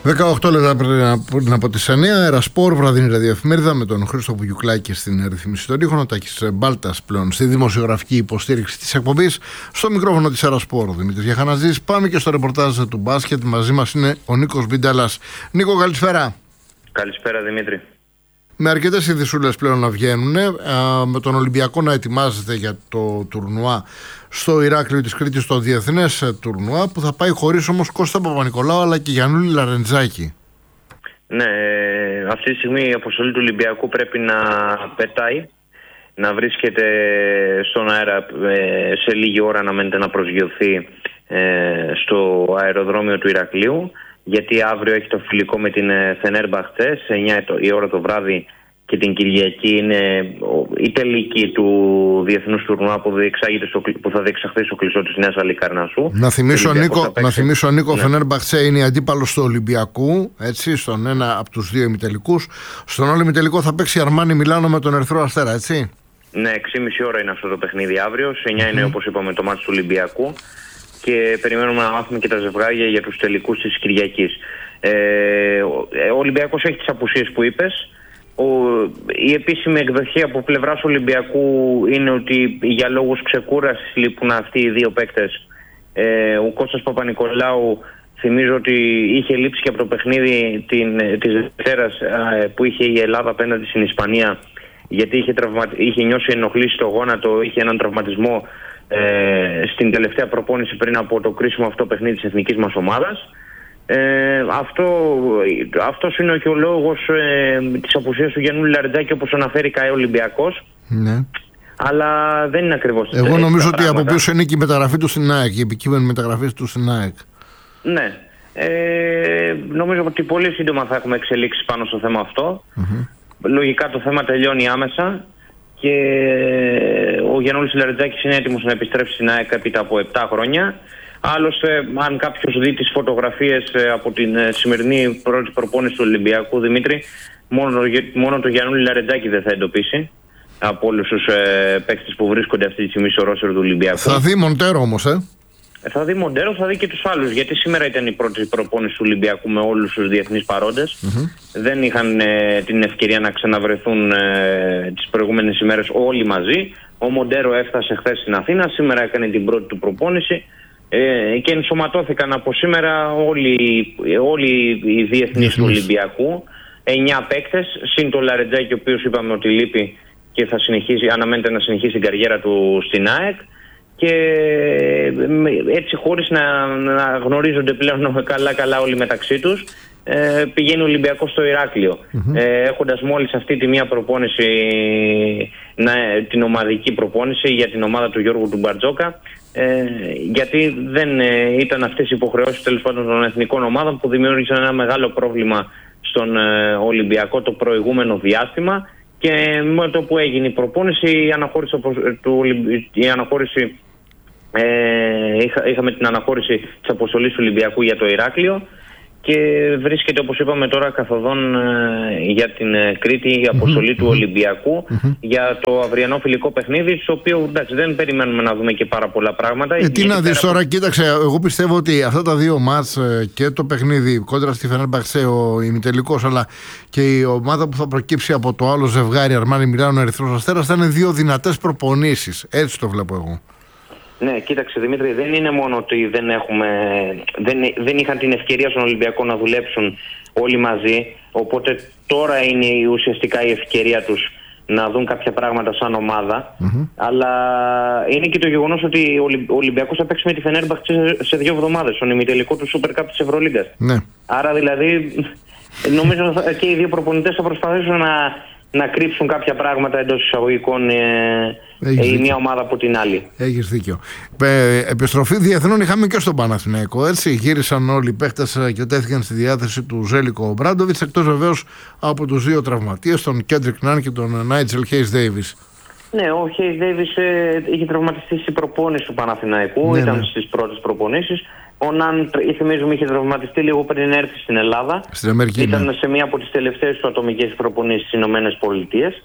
18 λεπτά πριν από τις 9, Αερασπορ, βραδινή ραδιοεφημερίδα με τον Χρήστο Βουγιουκλάκη στην ρυθμίση των ήχων, ο Τάκης Μπάλτας πλέον στη δημοσιογραφική υποστήριξη της εκπομπής. Στο μικρόφωνο της Αερασπορ, ο Δημήτρης Γιαχαναζής. Πάμε και στο ρεπορτάζ του μπάσκετ. Μαζί μας είναι ο Νίκος Μπιντάλας. Νίκο, καλησπέρα. Καλησπέρα, Δημήτρη. Με αρκετές ειδησούλες πλέον να βγαίνουν, με τον Ολυμπιακό να ετοιμάζεται για το τουρνουά στο Ηράκλειο της Κρήτης, το διεθνές τουρνουά, που θα πάει χωρίς όμως Κώστα Παπα-Νικολάου αλλά και Γιαννούλη Λαρεντζάκη. Ναι, αυτή τη στιγμή η αποστολή του Ολυμπιακού πρέπει να πετάει, να βρίσκεται στον αέρα σε λίγη ώρα, να μένετε να προσγειωθεί στο αεροδρόμιο του Ηρακλείου, γιατί αύριο έχει το φιλικό με την Φενέρμπαχτσε σε 9 η ώρα το βράδυ και την Κυριακή είναι η τελική του διεθνούς τουρνουά που θα διεξαχθεί στο κλεισό της Νέας Αλικαρνασσού. Να θυμίσω, Νίκο, ναι. Φενέρμπαχτσε είναι η αντίπαλος του Ολυμπιακού, έτσι, στον ένα από τους δύο ημιτελικούς. Στον άλλο ημιτελικό θα παίξει Αρμάνι Μιλάνο με τον Ερυθρό Αστέρα, έτσι. Ναι, 6,5 ώρα είναι αυτό το παιχνίδι αύριο. Σε 9 είναι, όπως είπαμε, το μάτς του Ολυμπιακού. Και περιμένουμε να μάθουμε και τα ζευγάρια για τους τελικούς της Κυριακής. Ο Ολυμπιακός έχει τις απουσίες που είπες. Η επίσημη εκδοχή από πλευράς Ολυμπιακού είναι ότι για λόγους ξεκούρασης λείπουν αυτοί οι δύο παίκτες. Ο Κώστας Παπα-Νικολάου, θυμίζω ότι είχε λείψει και από το παιχνίδι της Δευτέρας που είχε η Ελλάδα απέναντι στην Ισπανία, γιατί είχε νιώσει ενοχλήσει στο γόνατο, είχε έναν τραυματισμό στην τελευταία προπόνηση πριν από το κρίσιμο αυτό παιχνίδι της εθνικής μας ομάδας. Αυτός είναι και ο λόγος της απουσίας του Γιαννούλη Λαρεντζάκη, όπως αναφέρει ο Ολυμπιακός. Ναι. Αλλά δεν είναι ακριβώς. Εγώ νομίζω ότι από πίσω είναι και η μεταγραφή του στην ΑΕΚ, η επικείμενη μεταγραφή του στην ΑΕΚ. Ναι. Νομίζω ότι πολύ σύντομα θα έχουμε εξελίξεις πάνω στο θέμα αυτό. Λογικά το θέμα τελειώνει άμεσα και ο Γιαννούλης Λαρεντζάκης είναι έτοιμος να επιστρέψει στην ΑΕΚ έπειτα από 7 χρόνια. Άλλωστε, αν κάποιος δει τις φωτογραφίες από την σημερινή πρώτη προπόνηση του Ολυμπιακού, Δημήτρη, μόνο το Γιαννούλη Λαρεντζάκη δεν θα εντοπίσει από όλους τους παίκτες που βρίσκονται αυτή τη στιγμή στο ρόστερ του Ολυμπιακού. Θα δει Μοντέρο όμως, Θα δει Μοντέρο, θα δει και τους άλλους, γιατί σήμερα ήταν η πρώτη προπόνηση του Ολυμπιακού με όλους τους διεθνείς παρόντες. Δεν είχαν την ευκαιρία να ξαναβρεθούν τις προηγούμενες ημέρες όλοι μαζί. Ο Μοντέρο έφτασε χθες στην Αθήνα, σήμερα έκανε την πρώτη του προπόνηση και ενσωματώθηκαν από σήμερα όλοι οι διεθνείς του Ολυμπιακού. 9 παίκτες, συν το Λαρεντζάκη, ο οποίος είπαμε ότι λείπει και αναμένεται να συνεχίσει την καριέρα του στην ΑΕΚ. Και έτσι, χωρίς να γνωρίζονται πλέον καλά όλοι μεταξύ τους, πηγαίνει ο Ολυμπιακός στο Ηράκλειο, έχοντας μόλις αυτή τη μία προπόνηση, την ομαδική προπόνηση για την ομάδα του Γιώργου του Μπαρτζόκα, γιατί δεν ήταν αυτές οι υποχρεώσεις τέλος πάντων των εθνικών ομάδων που δημιούργησαν ένα μεγάλο πρόβλημα στον Ολυμπιακό το προηγούμενο διάστημα. Και με το που έγινε η προπόνηση, είχαμε την αναχώρηση της αποστολής του Ολυμπιακού για το Ηράκλειο και βρίσκεται, όπως είπαμε τώρα, καθοδόν για την Κρήτη η αποστολή του Ολυμπιακού για το αυριανό φιλικό παιχνίδι, στο οποίο εντάξει, δεν περιμένουμε να δούμε και πάρα πολλά πράγματα. Τι να δεις τώρα, κοίταξε, εγώ πιστεύω ότι αυτά τα δύο μάτς, και το παιχνίδι κόντρα στη Φενέρμπαχτσε, ο ημιτελικός, αλλά και η ομάδα που θα προκύψει από το άλλο ζευγάρι, Αρμάνι Μιλάνο Ερυθρός Αστέρας, θα είναι δύο δυνατές προπονήσεις. Έτσι το βλέπω εγώ. Ναι, κοίταξε Δημήτρη, δεν είναι μόνο ότι δεν είχαν την ευκαιρία στον Ολυμπιακό να δουλέψουν όλοι μαζί, οπότε τώρα είναι ουσιαστικά η ευκαιρία τους να δουν κάποια πράγματα σαν ομάδα, αλλά είναι και το γεγονός ότι ο Ολυμπιακός θα παίξει με τη Φενέρμπαχτσε σε 2 εβδομάδες, στον ημιτελικό του Super Cup της Ευρωλίγκας. Ναι. Άρα δηλαδή νομίζω και οι δύο προπονητές θα προσπαθήσουν να κρύψουν κάποια πράγματα εντός εισαγωγικών η μία ομάδα από την άλλη. Έχεις δίκιο. Επιστροφή διεθνών είχαμε και στον Παναθηναϊκό, έτσι. Γύρισαν όλοι οι παίχτες και τέθηκαν στη διάθεση του Ζέλικο Μπράντοβιτς, εκτός βεβαίως από τους δύο τραυματίες, τον Κέντρικ Νάν και τον Νάιτζελ Χέις Ντέιβις. Ναι, ο Χέις Ντέιβις είχε τραυματιστεί στην προπόνηση του Παναθηναϊκού, ήταν στις πρώτες προπονήσεις. Ο Ναν, θυμίζουμε, είχε τραυματιστεί λίγο πριν έρθει στην Ελλάδα. Στην Αμερική, ήταν σε μία από τις τελευταίες του ατομικές προπονήσεις στις Ηνωμένες Πολιτείες.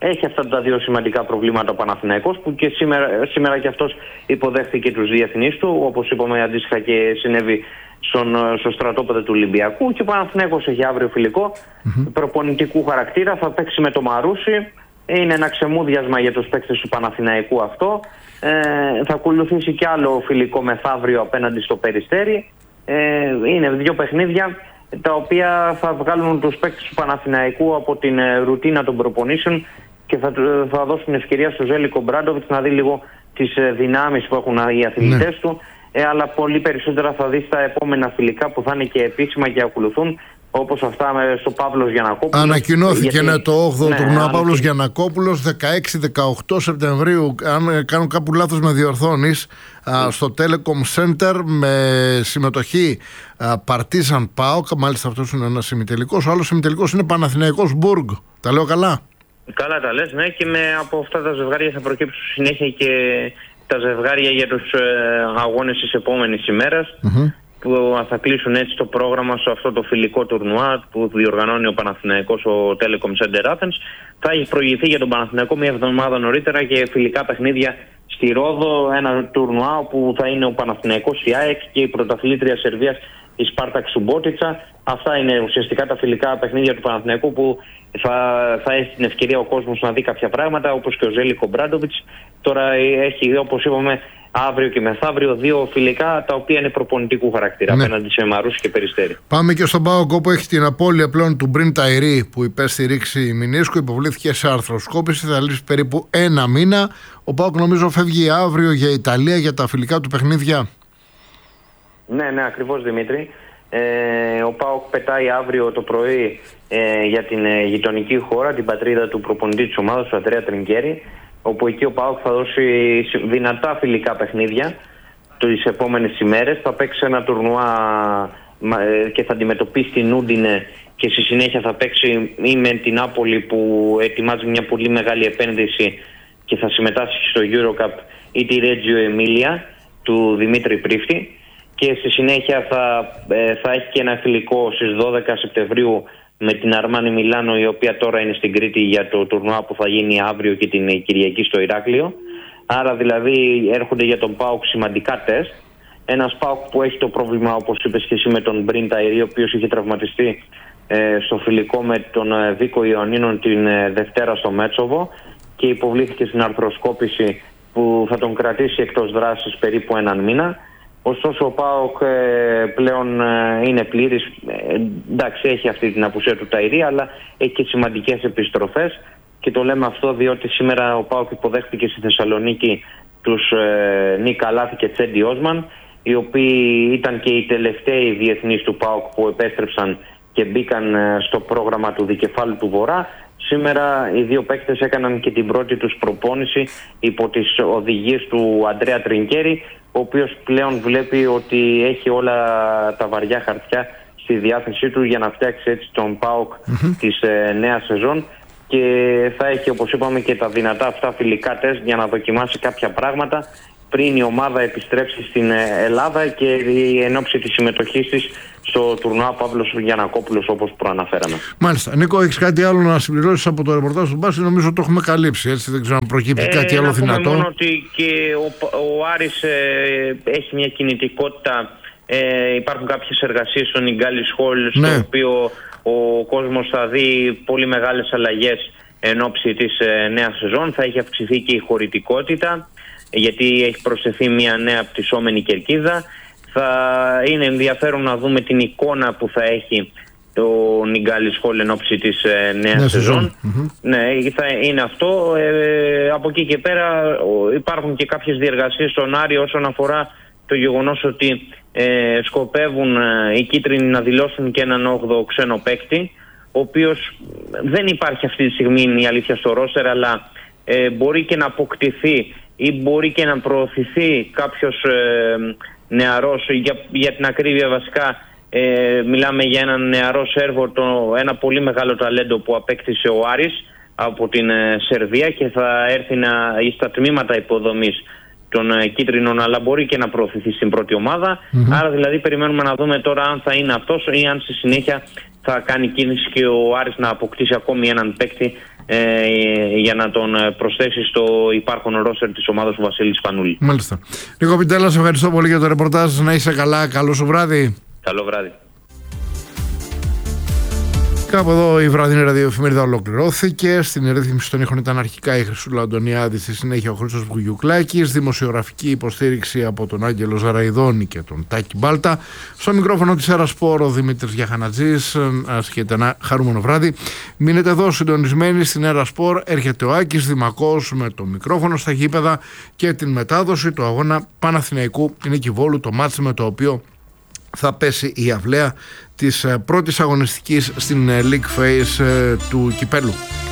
Έχει αυτά τα δύο σημαντικά προβλήματα ο Παναθηναϊκός, που και σήμερα και αυτός υποδέχθηκε τους διεθνείς του, όπως είπαμε αντίστοιχα και συνέβη στο στρατόπεδο του Ολυμπιακού. Και ο Παναθηναϊκός έχει αύριο φιλικό προπονητικού χαρακτήρα, θα παίξει με το Μαρούσι. Είναι ένα ξεμούδιασμα για τους παίκτες του Παναθηναϊκού αυτό. Θα ακολουθήσει κι άλλο φιλικό μεθαύριο απέναντι στο Περιστέρι. Είναι δύο παιχνίδια τα οποία θα βγάλουν τους παίκτες του Παναθηναϊκού από την ρουτίνα των προπονήσεων και θα δώσουν ευκαιρία στο Ζέλικο Μπράντοβιτς να δει λίγο τις δυνάμεις που έχουν οι αθλητές του, αλλά πολύ περισσότερα θα δει στα επόμενα φιλικά που θα είναι και επίσημα και ακολουθούν, όπως αυτά στο Παύλος Γιαννακόπουλος. Ανακοινώθηκε το 8ο τουρνουά Παύλος Γιαννακόπουλος 16-18 Σεπτεμβρίου, αν κάνω κάπου λάθος με διορθώνεις, στο Telecom Center, με συμμετοχή Παρτίζαν ΠΑΟΚ. Μάλιστα αυτός είναι ένας ημιτελικός. Ο άλλος ημιτελικός είναι Παναθηναϊκός Μπουργκ. Τα λέω καλά? Καλά τα λες, ναι, και από αυτά τα ζευγάρια θα προκύψουν συνέχεια και τα ζευγάρια για τους αγώνες της επόμενης ημέρας, που θα κλείσουν έτσι το πρόγραμμα σε αυτό το φιλικό τουρνουά που διοργανώνει ο Παναθηναϊκός στο Telecom Center Athens. Θα έχει προηγηθεί για τον Παναθηναϊκό μια εβδομάδα νωρίτερα και φιλικά παιχνίδια στη Ρόδο, ένα τουρνουά όπου θα είναι ο Παναθηναϊκός, η ΑΕΚ και η πρωταθλήτρια Σερβίας, η Σπάρτακ Σουμπότιτσα. Αυτά είναι ουσιαστικά τα φιλικά παιχνίδια του Παναθηναϊκού που θα έχει την ευκαιρία ο κόσμος να δει κάποια πράγματα, όπως και ο Ζέλικο Μπράντοβιτς. Τώρα έχει, όπως είπαμε, αύριο και μεθαύριο δύο φιλικά τα οποία είναι προπονητικού χαρακτήρα απέναντι σε Μαρούσι και Περιστέρι. Πάμε και στον ΠΑΟΚ, όπου έχει την απώλεια πλέον του Μπριν Ταϊρή που υπέστη ρήξη μηνίσκου, υποβλήθηκε σε αρθροσκόπηση, θα λύσει περίπου ένα μήνα. Ο ΠΑΟΚ νομίζω φεύγει αύριο για Ιταλία για τα φιλικά του παιχνίδια. Ναι, ακριβώς, Δημήτρη. Ο ΠΑΟΚ πετάει αύριο το πρωί για την γειτονική χώρα, την πατρίδα του προπονητή της ομάδας, του Αντρέα Τρινκέρι, όπου εκεί ο ΠΑΟΚ θα δώσει δυνατά φιλικά παιχνίδια τις επόμενες ημέρες. Θα παίξει ένα τουρνουά και θα αντιμετωπίσει την Ούντινε και στη συνέχεια θα παίξει ή με την Νάπολη που ετοιμάζει μια πολύ μεγάλη επένδυση και θα συμμετάσχει στο EuroCup, ή τη Reggio Emilia του Δημήτρη Πρίφτη. Και στη συνέχεια θα έχει και ένα φιλικό στις 12 Σεπτεμβρίου με την Αρμάνι Μιλάνο, η οποία τώρα είναι στην Κρήτη για το τουρνουά που θα γίνει αύριο και την Κυριακή στο Ηράκλειο. Άρα δηλαδή έρχονται για τον ΠΑΟΚ σημαντικά τεστ. Ένας ΠΑΟΚ που έχει το πρόβλημα, όπως είπες και εσύ, με τον Μπριν Ταϊρή, ο οποίος είχε τραυματιστεί στο φιλικό με τον Βίκο Ιωαννίνων την Δευτέρα στο Μέτσοβο και υποβλήθηκε στην αρθροσκόπηση που θα τον κρατήσει εκτός δράσης περίπου έναν μήνα. Ωστόσο ο ΠΑΟΚ πλέον είναι πλήρης, εντάξει, έχει αυτή την απουσία του Ταϊρή, αλλά έχει και σημαντικές επιστροφές, και το λέμε αυτό διότι σήμερα ο ΠΑΟΚ υποδέχτηκε στη Θεσσαλονίκη τους Νίκα Λάθη και Τσέντι Όσμαν, οι οποίοι ήταν και οι τελευταίοι διεθνείς του ΠΑΟΚ που επέστρεψαν και μπήκαν στο πρόγραμμα του Δικεφάλου του Βορρά. Σήμερα οι δύο παίκτες έκαναν και την πρώτη τους προπόνηση υπό τις οδηγίες του Αντρέα Τρινκέρι, ο οποίος πλέον βλέπει ότι έχει όλα τα βαριά χαρτιά στη διάθεσή του για να φτιάξει έτσι τον ΠΑΟΚ της νέας σεζόν, και θα έχει, όπως είπαμε, και τα δυνατά αυτά φιλικά τεστ για να δοκιμάσει κάποια πράγματα πριν η ομάδα επιστρέψει στην Ελλάδα και η ενόψει της συμμετοχής της στο τουρνουά Παύλος Γιαννακόπουλος, όπως προαναφέραμε. Μάλιστα. Νίκο, έχεις κάτι άλλο να συμπληρώσεις από το ρεπορτάζ του Μπάση? Νομίζω το έχουμε καλύψει, έτσι, δεν ξέρω αν προκύπτει κάτι άλλο δυνατό. Μόνο ότι και ο Άρης έχει μια κινητικότητα, υπάρχουν κάποιες εργασίες στο Νιγκάλης Χολ, στο οποίο ο κόσμος θα δει πολύ μεγάλες αλλαγές εν ώψη της νέας σεζόν. Θα έχει αυξηθεί και η χωρητικότητα, γιατί έχει προσθεθεί μια νέα πτυσσόμενη κερκίδα. Θα είναι ενδιαφέρον να δούμε την εικόνα που θα έχει το Νιγκάλης Χολ εν ώψη της νέας σεζόν. Ναι, θα είναι αυτό. Από εκεί και πέρα υπάρχουν και κάποιες διεργασίες στον Άρη όσον αφορά το γεγονός ότι σκοπεύουν οι κίτρινοι να δηλώσουν και έναν 8ο ξένο παίκτη, ο οποίος δεν υπάρχει αυτή τη στιγμή, η αλήθεια, στο ρόστερ, αλλά μπορεί και να αποκτηθεί ή μπορεί και να προωθηθεί κάποιος νεαρός. Για την ακρίβεια, βασικά μιλάμε για έναν νεαρό Σέρβο, ένα πολύ μεγάλο ταλέντο που απέκτησε ο Άρης από την Σερβία και θα έρθει στα τμήματα υποδομής των κίτρινων, αλλά μπορεί και να προωθηθεί στην πρώτη ομάδα. Άρα δηλαδή περιμένουμε να δούμε τώρα αν θα είναι αυτός ή αν στη συνέχεια θα κάνει κίνηση και ο Άρης να αποκτήσει ακόμη έναν παίκτη για να τον προσθέσει στο υπάρχον ρόστερ της ομάδας του Βασίλη Σπανούλη. Μάλιστα. Νίκο Πιτέλλα, σε ευχαριστώ πολύ για το ρεπορτάζ. Να είσαι καλά. Καλό σου βράδυ. Καλό βράδυ. Κάπου εδώ η βραδινή ραδιοεφημερίδα ολοκληρώθηκε. Στην ρύθμιση των ήχων ήταν αρχικά η Χρυσούλα Αντωνιάδη, στη συνέχεια ο Χρήστος Βουγιουκλάκης, δημοσιογραφική υποστήριξη από τον Άγγελο Ζαραϊδόνη και τον Τάκη Μπάλτα. Στο μικρόφωνο της Ερασπόρ ο Δημήτρης Γιαχανατζής. Άσχετε ένα χαρούμενο βράδυ. Μείνετε εδώ συντονισμένοι στην Ερασπόρ. Έρχεται ο Άκης Δημακός με το μικρόφωνο στα γήπεδα και την μετάδοση του αγώνα Παναθηναϊκού Νίκη Βόλου, το μάτς με το οποίο θα πέσει η αυλαία της πρώτης αγωνιστικής στην League Phase του κυπέλου.